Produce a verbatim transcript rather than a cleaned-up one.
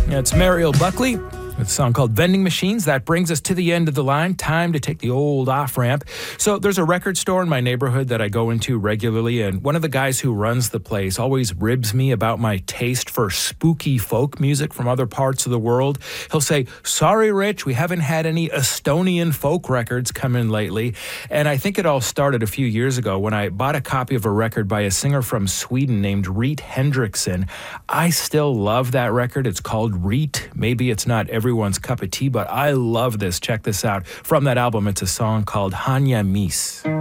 It's Mariel Buckley with a song called Vending Machines. That brings us to the end of the line. Time to take the old off-ramp. So there's a record store in my neighborhood that I go into regularly, and one of the guys who runs the place always ribs me about my taste for spooky folk music from other parts of the world. He'll say, "Sorry, Rich, we haven't had any Estonian folk records come in lately." And I think it all started a few years ago when I bought a copy of a record by a singer from Sweden named Reet Hendrickson. I still love that record. It's called Reet. Maybe it's not everyone's cup of tea, but I love this. Check this out. From that album, it's a song called Hanya Mis.